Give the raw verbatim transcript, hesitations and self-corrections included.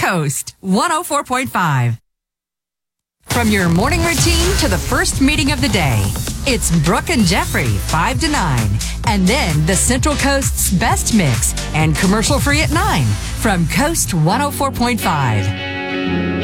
Coast one oh four point five. From your morning routine to the first meeting of the day, it's Brooke and Jeffrey, five to nine. And then the Central Coast's best mix and commercial free at nine from Coast one oh four point five.